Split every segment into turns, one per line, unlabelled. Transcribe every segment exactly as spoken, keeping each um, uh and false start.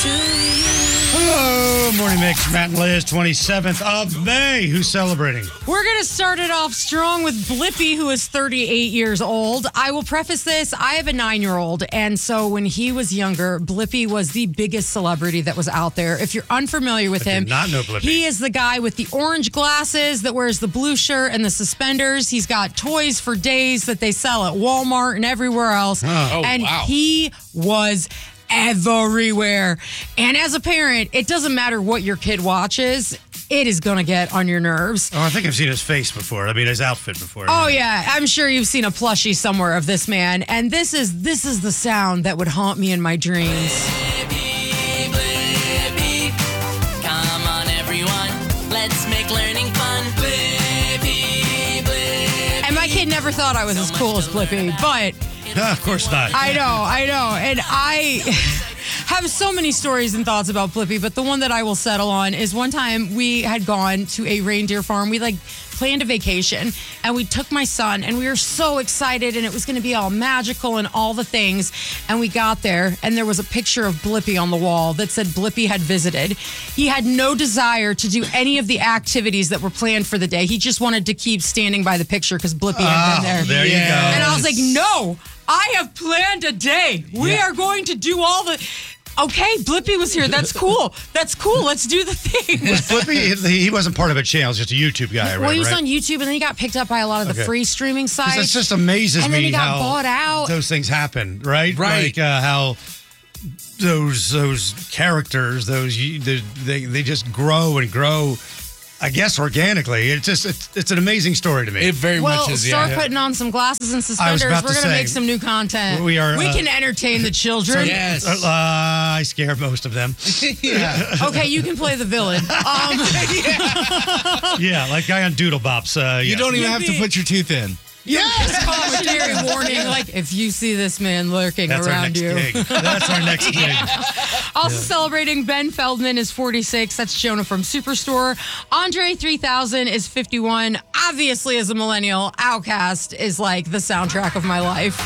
to you.
Hello, Morning Mix, Matt and Liz, twenty-seventh of May. Who's celebrating?
We're going to start it off strong with Blippi, who is thirty-eight years old. I will preface this. I have a nine-year-old, and so when he was younger, Blippi was the biggest celebrity that was out there. If you're unfamiliar with
I
him,
did not know Blippi.
He is the guy with the orange glasses that wears the blue shirt and the suspenders. He's got toys for days that they sell at Walmart and everywhere else.
Oh,
and
wow.
he was everywhere. And as a parent, it doesn't matter what your kid watches, it is going to get on your nerves.
Oh, I think I've seen his face before. I mean, his outfit before.
Oh yeah, I'm sure you've seen a plushie somewhere of this man, and this is this is the sound that would haunt me in my dreams.
Blippi, Blippi, come on everyone, let's make learning fun. Blippi, Blippi.
And my kid never thought I was as cool as Blippi, but
Ah, of course not.
I know, I know. And I have so many stories and thoughts about Blippi, but the one that I will settle on is one time we had gone to a reindeer farm. We like planned a vacation and we took my son and we were so excited and it was going to be all magical and all the things. And we got there and there was a picture of Blippi on the wall that said Blippi had visited. He had no desire to do any of the activities that were planned for the day. He just wanted to keep standing by the picture because Blippi had
Oh,
been there.
there you
Yeah.
go.
And I was like, no, I have planned a day. We
Yeah.
are going to do all the. Okay, Blippi was here. That's cool. That's cool. Let's do the thing.
Blippi, he he wasn't part of a channel. He's just a YouTube guy, right?
Well, he was
right?
on YouTube, and then he got picked up by a lot of the
Okay.
free streaming
'Cause
sites.
That just amazes
and
me
then he got
how
bought out.
those things happen, right?
Right.
Like uh, how those those characters, those they, they they just grow and grow. I guess organically. It's just it's, it's an amazing story to me.
It very
Well,
much is,
start
yeah.
putting on some glasses and
I was
suspenders.
about
We're
to
going to
say,
make some new content.
we are,
We
uh,
can entertain the children.
Yes.
Uh, I scare most of them.
yeah.
Okay, you can play the villain. Um,
Yeah, like guy on Doodle Bops. Uh,
You
yeah.
don't even
You'd
have to
be-
put your tooth in.
yes, cautionary warning. Like, if you see this man lurking
That's our
around
next
you.
gig. That's our next gig.
Also celebrating, Ben Feldman is forty-six. That's Jonah from Superstore. Andre three thousand is fifty-one. Obviously, as a millennial, Outkast is like the soundtrack of my life.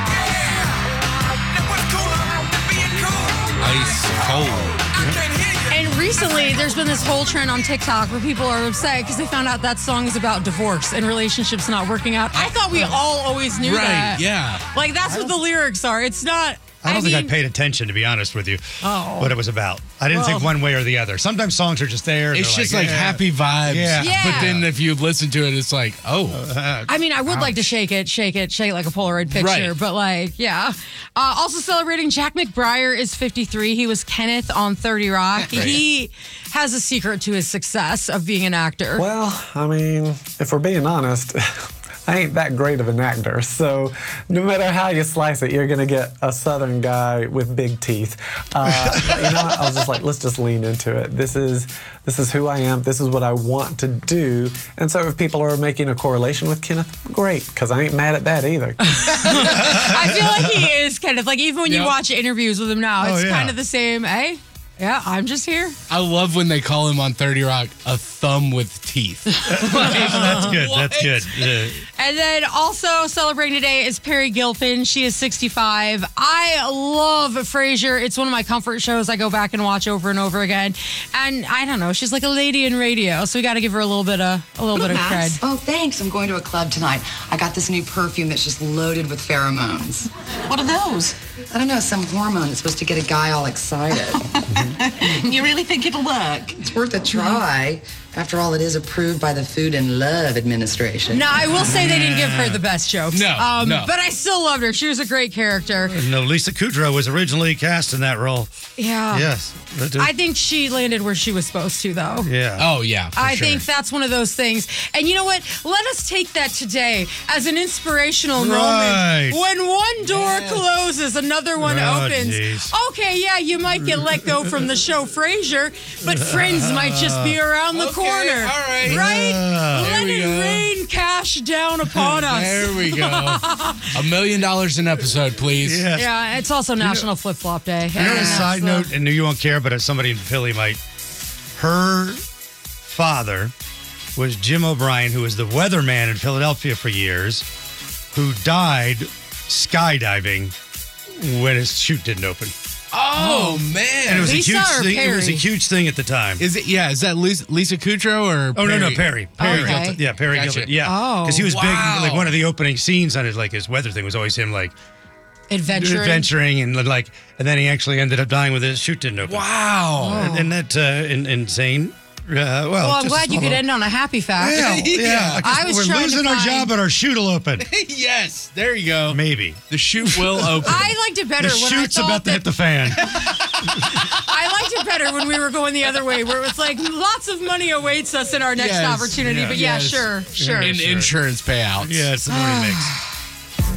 Ice cold.
And recently, there's been this whole trend on TikTok where people are upset because they found out that song is about divorce and relationships not working out. I thought we all always knew
Right,
that.
yeah.
Like, that's what the lyrics are. It's not...
I don't think
mean,
I paid attention, to be honest with you,
Oh.
what it was about. I didn't think
Well-
one way or the other. Sometimes songs are just there. and
It's
they're
just like
yeah.
happy vibes.
Yeah.
Yeah.
But then if you listen to it, it's like, oh.
I mean, I would like to shake it, shake it, shake it like a Polaroid picture,
Right.
but like, yeah. Uh, also celebrating, Jack McBrayer is fifty-three. He was Kenneth on thirty Rock. He has a secret to his success of being an actor.
Well, I mean, if we're being honest, I ain't that great of an actor. So no matter how you slice it, you're going to get a Southern guy with big teeth. Uh, but you know what? I was just like, let's just lean into it. This is this is who I am. This is what I want to do. And so if people are making a correlation with Kenneth, great, because I ain't mad at that either.
I feel like he is Kenneth. Like, even when you
Yep.
watch interviews with him now,
Oh,
it's
yeah.
kind of the same, eh? Yeah, I'm just here.
I love when they call him on thirty Rock a thumb with teeth.
That's good. That's good. Yeah.
And then also celebrating today is Perry Gilpin. She is sixty-five. I love Frasier. It's one of my comfort shows I go back and watch over and over again. And I don't know, she's like a lady in radio, so we got to give her a little bit of a little bit of
Max.
cred.
Oh, thanks. I'm going to a club tonight. I got this new perfume that's just loaded with pheromones. What are those? I don't know, some hormone that's supposed to get a guy all excited.
You really think it'll work?
It's worth a try. After all, it is approved by the Food and Love Administration.
Now, I will say they didn't give her the best jokes.
No,
um,
no.
But I still loved her. She was a great character.
No, Lisa Kudrow was originally cast in that role.
Yeah.
Yes.
I think she landed where she was supposed to, though.
Yeah.
Oh, yeah. For
I
sure.
think that's one of those things. And you know what? Let us take that today as an inspirational
Right.
moment. When one door closes, another one
Oh,
opens.
geez.
Okay, yeah, you might get let go from the show Frasier, but friends might just be around the
Okay,
corner.
all right.
Right?
Yeah.
Let
There we
it
go.
rain cash down upon us.
There we go. A million dollars an episode, please.
Yes.
Yeah, it's also National Flip Flop Day.
You know,
And
a
that's
side
the-
note, and you won't care, but as somebody in Philly might. Her father was Jim O'Brien, who was the weatherman in Philadelphia for years, who died skydiving when his chute didn't open.
Oh,
and it
man.
was
Lisa
a huge
or
thing. It was a
Perry?
huge thing at the time.
Is it, yeah, is that Lisa, Lisa Kudrow or
Oh, no, no, Perry. Perry
Okay.
Gilton. Yeah, Perry
Gotcha.
Gilton. Yeah.
Oh.
Because he was
Wow.
big. Like, one of the opening scenes on his, like, his weather thing was always him, like,
Adventuring.
adventuring and, like, and then he actually ended up dying with his chute didn't open.
Wow.
And, and that, uh, in, insane. Uh, well,
Well, I'm
just
glad you
follow-
could end on a happy fact.
Yeah, yeah.
Yeah.
'cause
I was
we're
trying to
losing our
find-
job, but our chute will open.
Yes, there you go.
Maybe.
The chute will open.
I liked it better
The
when I
chute's
thought
about to
that
hit the fan.
I liked it better when we were going the other way, where it was like lots of money awaits us in our next
Yes,
opportunity.
yeah,
but yeah,
yes.
sure, sure.
An insurance payout.
Yeah, it's the morning mix.